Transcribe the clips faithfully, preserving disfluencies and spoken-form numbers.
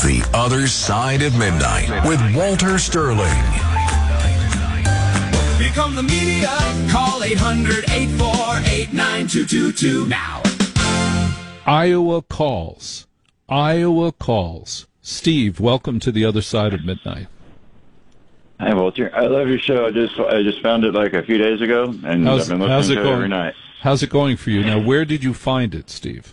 The Other Side of Midnight with Walter Sterling. Become the media. Call eight hundred, eight four eight, nine two two two now. Iowa calls. Iowa calls. Steve, welcome to The Other Side of Midnight. Hi, Walter. I love your show. I just I just found it like a few days ago, and how's, I've been listening how's it to going? it every night. How's it going for you? Now, where did you find it, Steve?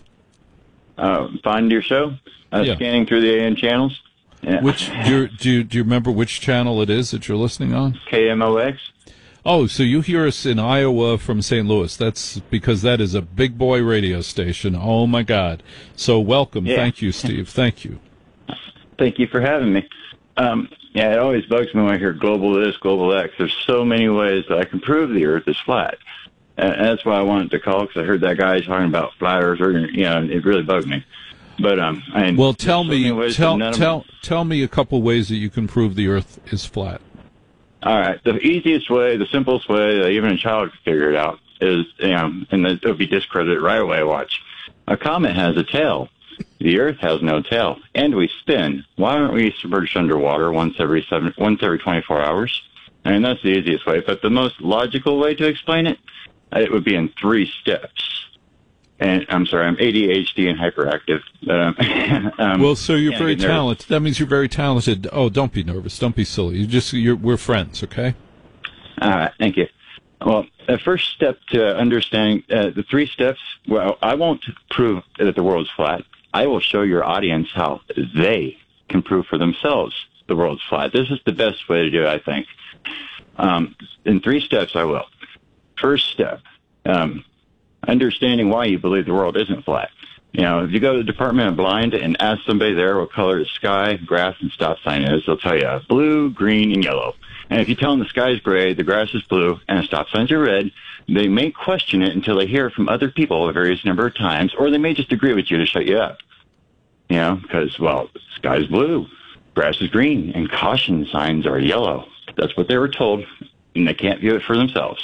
Uh, find your show. I was Yeah. scanning through the A M channels. Yeah. Which do you, do you, do you remember which channel it is that you're listening on? K M O X. Oh, so you hear us in Iowa from Saint Louis. That's because that is a big boy radio station. Oh, my God. So welcome. Yeah. Thank you, Steve. Thank you. Thank you for having me. Um, yeah, it always bugs me when I hear global this, global X. There's so many ways that I can prove the Earth is flat. And that's why I wanted to call, because I heard that guy talking about flat Earth, or, you know, it really bugged me. But um, I mean, Well, tell so me, tell tell tell me a couple ways that you can prove the Earth is flat. All right, the easiest way, the simplest way that even a child could figure it out is, you know, and it would be discredited right away. Watch, a comet has a tail. The Earth has no tail, and we spin. Why aren't we submerged underwater once every seven, once every twenty-four hours? I mean, that's the easiest way. But the most logical way to explain it, it would be in three steps. And I'm sorry, I'm A D H D and hyperactive. Um, um, Well, so you're yeah, very get nervous. talented. That means you're very talented. Oh, don't be nervous. Don't be silly. You just you're we're friends, okay? All right, thank you. Well, the first step to understanding uh, the three steps, well, I won't prove that the world's flat. I will show your audience how they can prove for themselves the world's flat. This is the best way to do it, I think. Um, in three steps, I will. First step, um, understanding why you believe the world isn't flat. You know, if you go to the Department of Blind and ask somebody there what color the sky, grass, and stop sign is, they'll tell you blue, green, and yellow. And if you tell them the sky is gray, the grass is blue, and the stop signs are red, they may question it until they hear it from other people a various number of times, or they may just agree with you to shut you up. You know, because, well, the sky's blue, grass is green, and caution signs are yellow. That's what they were told, and they can't view it for themselves.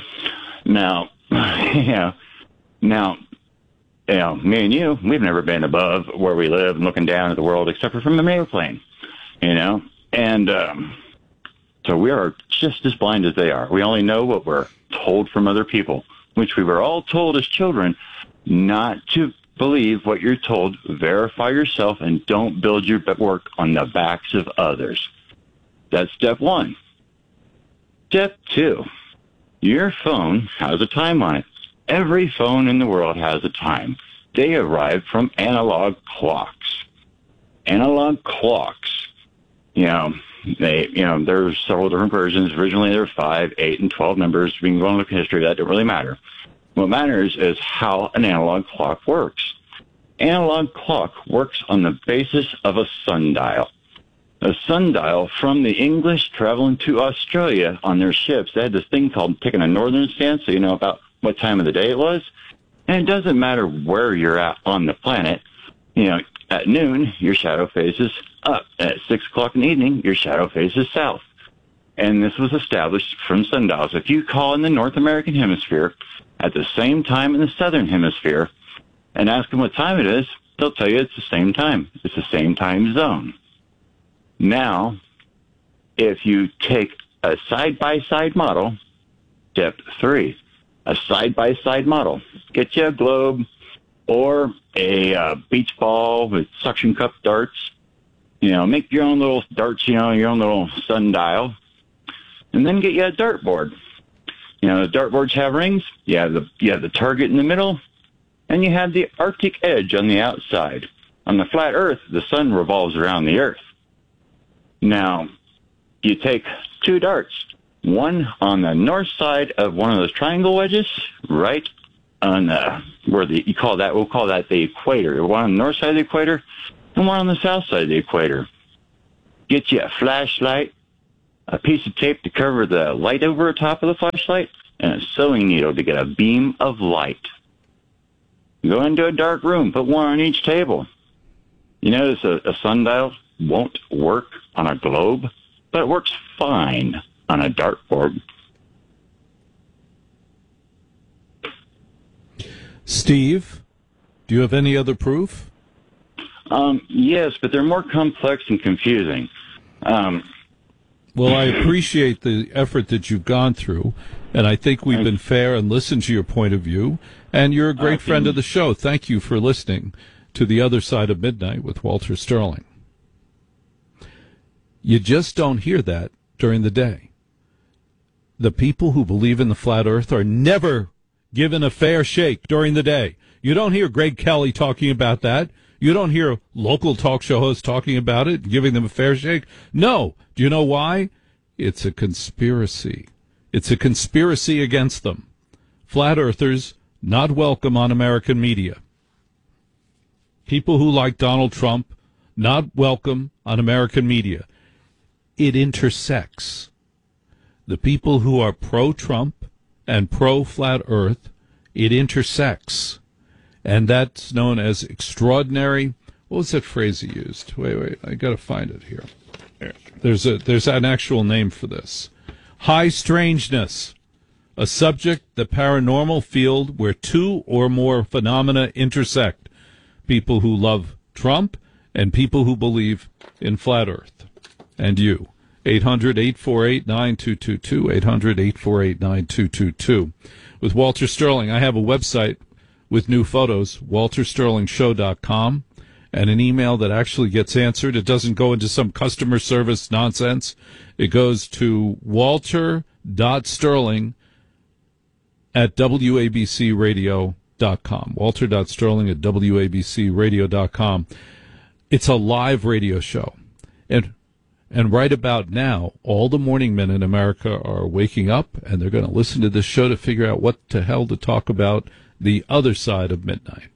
Now, you know, now, you know, me and you, we've never been above where we live and looking down at the world except for from an airplane, you know, and um, so we are just as blind as they are. We only know what we're told from other people, which we were all told as children not to believe what you're told, verify yourself, and don't build your work on the backs of others. That's step one. Step two, your phone has a time on it. Every phone in the world has a time. They arrive from analog clocks. Analog clocks, you know, they, you know, there's several different versions. Originally, there were five, eight, and twelve numbers. We can go and look at history. That doesn't really matter. What matters is how an analog clock works. Analog clock works on the basis of a sundial. A sundial from the English traveling to Australia on their ships. They had this thing called taking a northern stance, so you know about what time of the day it was. And it doesn't matter where you're at on the planet. You know, at noon, your shadow faces up. At six o'clock in the evening, your shadow faces south. And this was established from sundials. If you call in the North American hemisphere at the same time in the southern hemisphere and ask them what time it is, they'll tell you it's the same time. It's the same time zone. Now, if you take a side-by-side model, step three, a side-by-side model, get you a globe or a uh, beach ball with suction cup darts. You know, make your own little darts, you know, your own little sundial, and then get you a dartboard. You know, the dartboards have rings. You have the you have the target in the middle, and you have the Arctic edge on the outside. On the flat Earth, the sun revolves around the Earth. Now, you take two darts, one on the north side of one of those triangle wedges, right on the, where the, you call that, we'll call that the equator. One on the north side of the equator and one on the south side of the equator. Get you a flashlight, a piece of tape to cover the light over the top of the flashlight, and a sewing needle to get a beam of light. Go into a dark room, put one on each table. You notice a, a sundial won't work on a globe, but it works fine on a dartboard. Steve, do you have any other proof? Um, yes, but they're more complex and confusing. Um, well, I appreciate the effort that you've gone through, and I think we've been fair and listened to your point of view, and you're a great friend of the show. Thank you for listening to The Other Side of Midnight with Walter Sterling. You just don't hear that during the day. The people who believe in the flat earth are never given a fair shake during the day. You don't hear Greg Kelly talking about that. You don't hear local talk show hosts talking about it, giving them a fair shake. No. Do you know why? It's a conspiracy. It's a conspiracy against them. Flat earthers, not welcome on American media. People who like Donald Trump, not welcome on American media. It intersects. The people who are pro-Trump and pro-flat earth, it intersects. And that's known as extraordinary. What was that phrase he used? Wait, wait, I got to find it here. There's a there's an actual name for this. High strangeness, a subject, the paranormal field where two or more phenomena intersect. People who love Trump and people who believe in flat earth. And you. eight hundred, eight four eight, nine two two two, eight hundred, eight four eight, nine two two two. With Walter Sterling, I have a website with new photos, walter sterling show dot com, and an email that actually gets answered. It doesn't go into some customer service nonsense. It goes to walter dot sterling at w a b c radio dot com. walter dot sterling at w a b c radio dot com. It's a live radio show. And And right about now, all the morning men in America are waking up, and they're going to listen to this show to figure out what the hell to talk about the other side of midnight.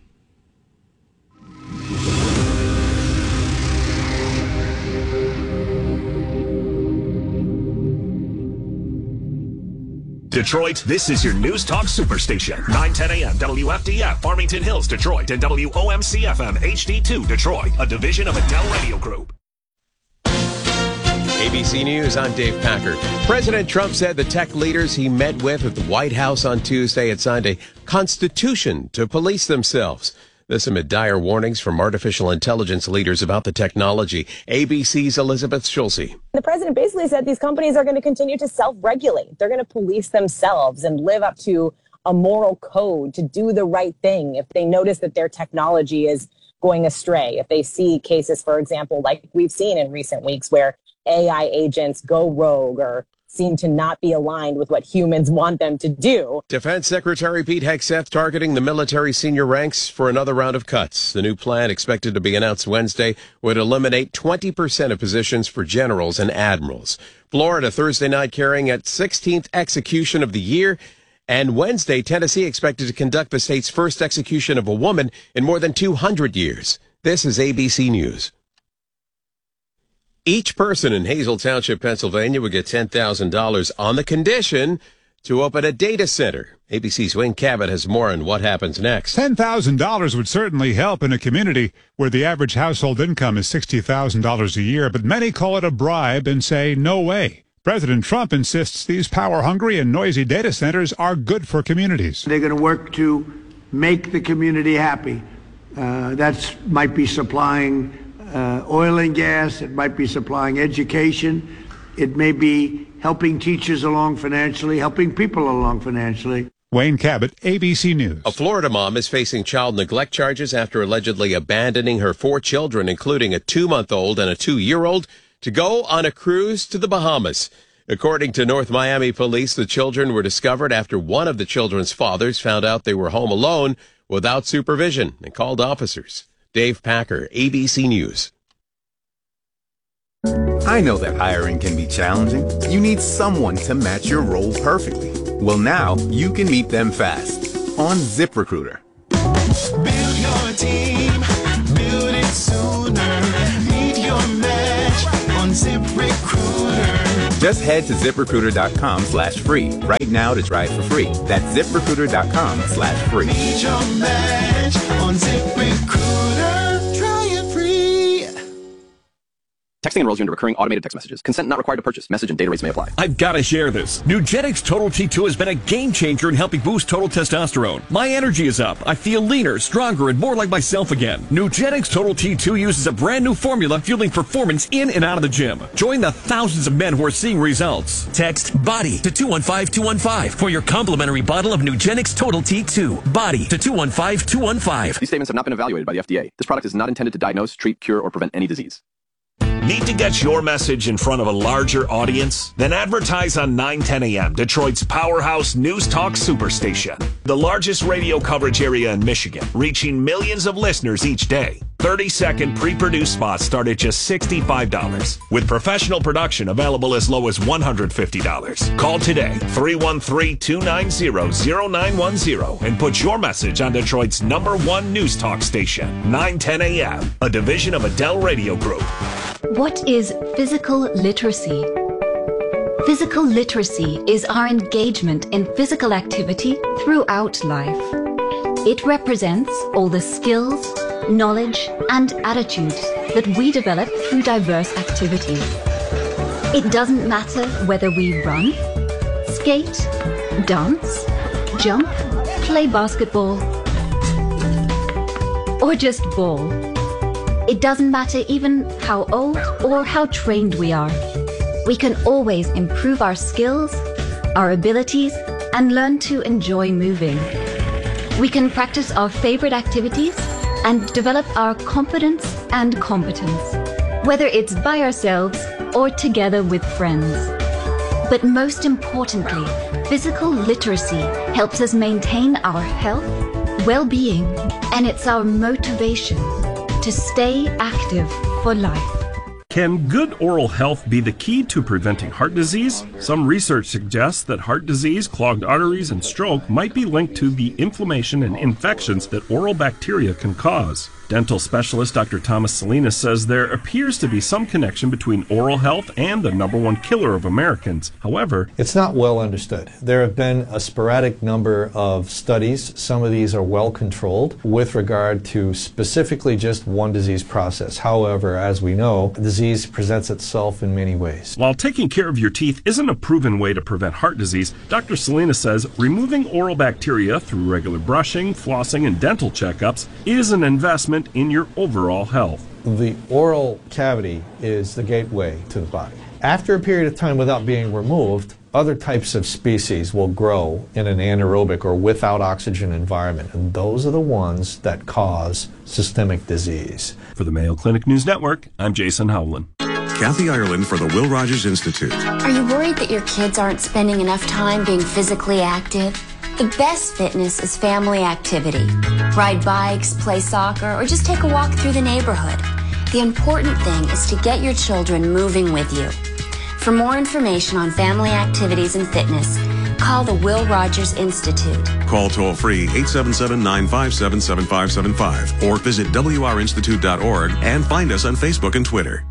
Detroit, this is your News Talk Superstation. nine ten a.m. W F D F, Farmington Hills, Detroit, and W O M C F M H D two, Detroit, a division of Adele Radio Group. A B C News, I'm Dave Packard. President Trump said the tech leaders he met with at the White House on Tuesday had signed a constitution to police themselves. This amid dire warnings from artificial intelligence leaders about the technology. A B C's Elizabeth Schulze. The president basically said these companies are going to continue to self-regulate. They're going to police themselves and live up to a moral code to do the right thing if they notice that their technology is going astray. If they see cases, for example, like we've seen in recent weeks where A I agents go rogue or seem to not be aligned with what humans want them to do. Defense Secretary Pete Hegseth targeting the military senior ranks for another round of cuts. The new plan, expected to be announced Wednesday, would eliminate twenty percent of positions for generals and admirals. Florida Thursday night carrying its sixteenth execution of the year. And Wednesday, Tennessee expected to conduct the state's first execution of a woman in more than two hundred years. This is A B C News. Each person in Hazel Township, Pennsylvania, would get ten thousand dollars on the condition to open a data center. A B C's Wayne Cabot has more on what happens next. ten thousand dollars would certainly help in a community where the average household income is sixty thousand dollars a year, but many call it a bribe and say no way. President Trump insists these power-hungry and noisy data centers are good for communities. They're going to work to make the community happy. Uh, that might be supplying Uh, oil and gas, it might be supplying education, it may be helping teachers along financially, helping people along financially. Wayne Cabot, A B C News. A Florida mom is facing child neglect charges after allegedly abandoning her four children, including a two-month-old and a two-year-old, to go on a cruise to the Bahamas. According to North Miami police, the children were discovered after one of the children's fathers found out they were home alone without supervision and called officers. Dave Packer, A B C News. I know that hiring can be challenging. You need someone to match your role perfectly. Well, now you can meet them fast on ZipRecruiter. Build your team, build it sooner. Meet your match on ZipRecruiter. Just head to ZipRecruiter.com slash free right now to try it for free. That's ZipRecruiter.com slash free. Meet your match on ZipRecruiter. Try it free. Texting enrolls you into recurring automated text messages. Consent not required to purchase. Message and data rates may apply. I've got to share this. Nugenix Total T two has been a game changer in helping boost total testosterone. My energy is up. I feel leaner, stronger, and more like myself again. Nugenix Total T two uses a brand new formula fueling performance in and out of the gym. Join the thousands of men who are seeing results. Text BODY to two one five two one five for your complimentary bottle of Nugenix Total T two. BODY to two one five two one five. These statements have not been evaluated by the F D A. This product is not intended to diagnose, treat, cure, or prevent any disease. Need to get your message in front of a larger audience? Then advertise on nine ten A M, Detroit's powerhouse news talk superstation. The largest radio coverage area in Michigan, reaching millions of listeners each day. thirty second pre-produced spots start at just sixty-five dollars, with professional production available as low as one hundred fifty dollars. Call today, three one three, two nine zero, zero nine one zero, and put your message on Detroit's number one news talk station, nine ten A M, a division of Adele Radio Group. What is physical literacy? Physical literacy is our engagement in physical activity throughout life. It represents all the skills, knowledge, and attitudes that we develop through diverse activities. It doesn't matter whether we run, skate, dance, jump, play basketball, or just ball. It doesn't matter even how old or how trained we are. We can always improve our skills, our abilities, and learn to enjoy moving. We can practice our favorite activities and develop our confidence and competence, whether it's by ourselves or together with friends. But most importantly, physical literacy helps us maintain our health, well-being, and it's our motivation to stay active for life. Can good oral health be the key to preventing heart disease? Some research suggests that heart disease, clogged arteries, and stroke might be linked to the inflammation and infections that oral bacteria can cause. Dental specialist Doctor Thomas Salinas says there appears to be some connection between oral health and the number one killer of Americans. However, it's not well understood. There have been a sporadic number of studies. Some of these are well controlled with regard to specifically just one disease process. However, as we know, disease presents itself in many ways. While taking care of your teeth isn't a proven way to prevent heart disease, Doctor Salinas says removing oral bacteria through regular brushing, flossing, and dental checkups is an investment in your overall health. The oral cavity is the gateway to the body. After a period of time without being removed, other types of species will grow in an anaerobic or without oxygen environment, and those are the ones that cause systemic disease. For the Mayo Clinic News Network, I'm Jason Howland. Kathy Ireland for the Will Rogers Institute. Are you worried that your kids aren't spending enough time being physically active? The best fitness is family activity. Ride bikes, play soccer, or just take a walk through the neighborhood. The important thing is to get your children moving with you. For more information on family activities and fitness, call the Will Rogers Institute. Call toll-free eight seven seven, nine five seven, seven five seven five or visit W R institute dot org and find us on Facebook and Twitter.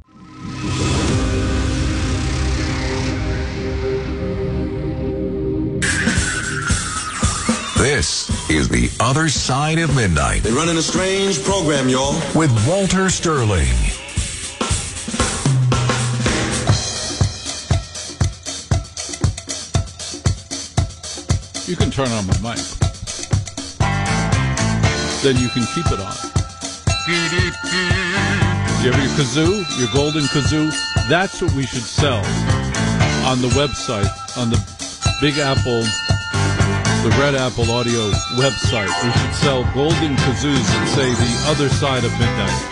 This is The Other Side of Midnight. They're running a strange program, y'all. With Walter Sterling. You can turn on my mic. Then you can keep it on. You have your kazoo, your golden kazoo. That's what we should sell on the website, on the Big Apple, the Red Apple Audio website. We should sell golden kazoos that say The Other Side of Midnight.